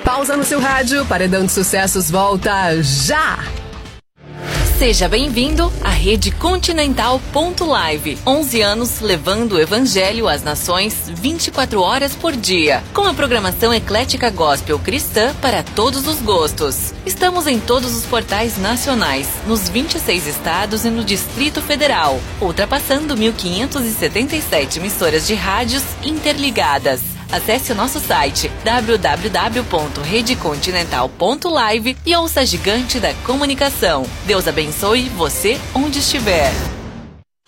pausa no seu rádio, Paredão de Sucessos volta já! Seja bem-vindo à Rede Continental.live. 11 anos levando o Evangelho às nações 24 horas por dia. Com a programação eclética gospel cristã para todos os gostos. Estamos em todos os portais nacionais, nos 26 estados e no Distrito Federal, ultrapassando 1.577 emissoras de rádios interligadas. Acesse o nosso site www.redecontinental.live e ouça a gigante da comunicação. Deus abençoe você onde estiver.